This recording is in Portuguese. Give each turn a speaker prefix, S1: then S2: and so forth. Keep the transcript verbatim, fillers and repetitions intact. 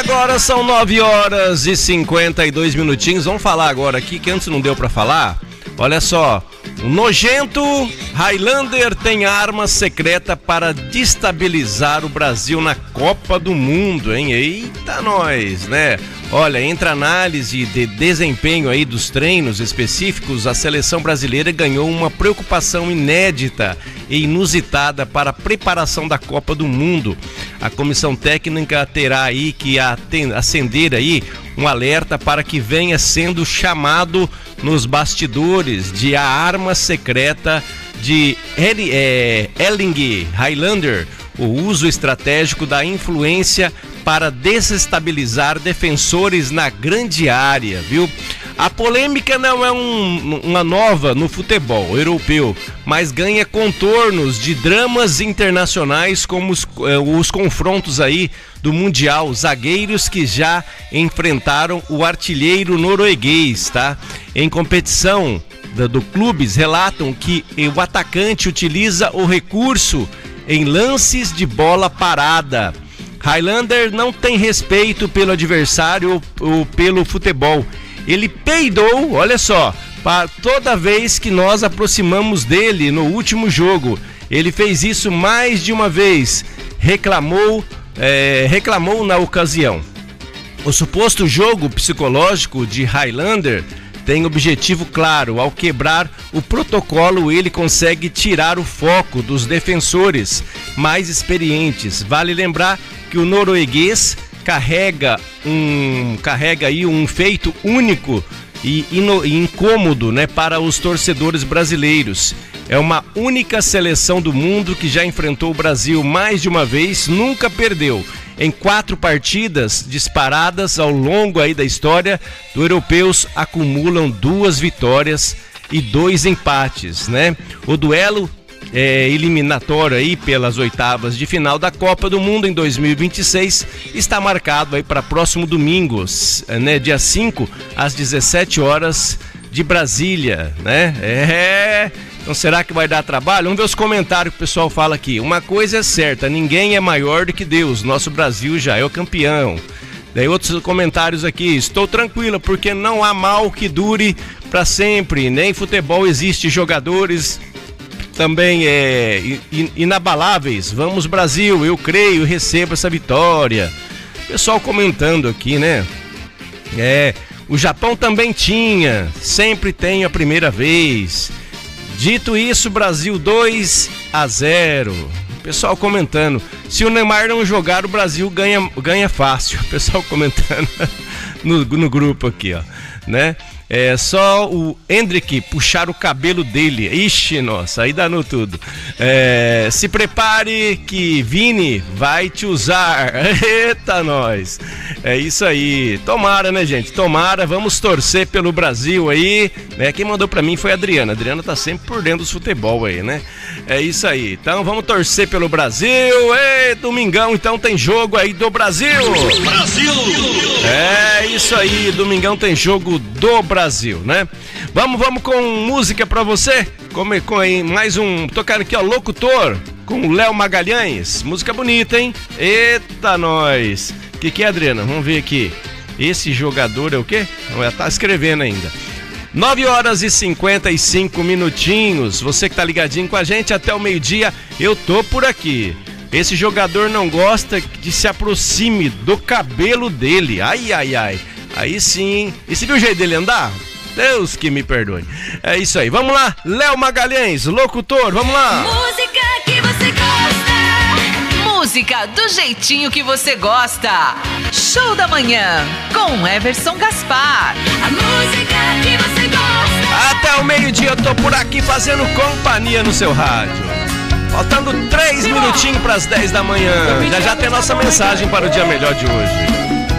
S1: agora são nove horas e cinquenta e dois minutinhos. Vamos falar agora aqui, que antes não deu pra falar. Olha só, o nojento Highlander tem arma secreta para destabilizar o Brasil na Copa do Mundo, hein? Eita nós, né? Olha, entre análise de desempenho aí dos treinos específicos, a seleção brasileira ganhou uma preocupação inédita e inusitada para a preparação da Copa do Mundo. A comissão técnica terá aí que acender aí um alerta para que venha sendo chamado nos bastidores de a arma secreta de Erling Highlander, o uso estratégico da influência para desestabilizar defensores na grande área, viu? A polêmica não é um, uma nova no futebol europeu, mas ganha contornos de dramas internacionais como os, os confrontos aí do Mundial, zagueiros que já enfrentaram o artilheiro norueguês, tá? Em competição do, do clubes relatam que o atacante utiliza o recurso em lances de bola parada. Highlander não tem respeito pelo adversário ou pelo futebol. Ele peidou, olha só, para toda vez que nós aproximamos dele no último jogo. Ele fez isso mais de uma vez, reclamou, é, reclamou na ocasião. O suposto jogo psicológico de Highlander tem objetivo claro. Ao quebrar o protocolo, ele consegue tirar o foco dos defensores mais experientes. Vale lembrar que o norueguês carrega um carrega aí um feito único e, ino, e incômodo, né, para os torcedores brasileiros. É uma única seleção do mundo que já enfrentou o Brasil mais de uma vez, nunca perdeu. Em quatro partidas disparadas ao longo aí da história, os europeus acumulam duas vitórias e dois empates, né? O duelo é, eliminatório aí pelas oitavas de final da Copa do Mundo em dois mil e vinte e seis está marcado aí para próximo domingo, né? Dia cinco, às dezessete horas de Brasília, né? É... Então será que vai dar trabalho? Vamos ver os comentários que o pessoal fala aqui. Uma coisa é certa, ninguém é maior do que Deus. Nosso Brasil já é o campeão. Daí outros comentários aqui. Estou tranquila porque não há mal que dure para sempre. Nem futebol existe jogadores também é, inabaláveis. Vamos Brasil, eu creio, recebo essa vitória. Pessoal comentando aqui, né? É, o Japão também tinha, sempre tem a primeira vez. Dito isso, Brasil dois a zero. Pessoal comentando. Se o Neymar não jogar, o Brasil ganha, ganha fácil. Pessoal comentando no, no grupo aqui, ó, né? É só o Hendrick puxar o cabelo dele. Ixi, nossa, aí danou tudo. É, se prepare que Vini vai te usar. Eita, nós. É isso aí. Tomara, né, gente? Tomara. Vamos torcer pelo Brasil aí. Né? Quem mandou pra mim foi a Adriana. A Adriana tá sempre por dentro dos futebol aí, né? É isso aí. Então vamos torcer pelo Brasil. Ei, domingão, então tem jogo aí do Brasil. Brasil! É isso aí. Domingão tem jogo do Brasil. Brasil, né? Vamos, vamos com música pra você? Com, com mais um, tocando aqui, ó, Locutor, com o Léo Magalhães. Música bonita, hein? Eita, nós! O que que é, Adriana? Vamos ver aqui. Esse jogador é o quê? Ela tá escrevendo ainda. nove horas e cinquenta e cinco minutinhos. Você que tá ligadinho com a gente até o meio-dia, eu tô por aqui. Esse jogador não gosta que se aproxime do cabelo dele. Ai, ai, ai. Aí sim. E você viu o jeito dele andar? Deus que me perdoe. É isso aí. Vamos lá. Léo Magalhães, Locutor. Vamos lá.
S2: Música que você gosta. Música do jeitinho que você gosta. Show da manhã com Everson Gaspar.
S3: A música que você gosta.
S1: Até o meio-dia eu tô por aqui fazendo companhia no seu rádio. Faltando três minutinhos para as dez da manhã. Já já tem nossa mensagem para o dia melhor de hoje.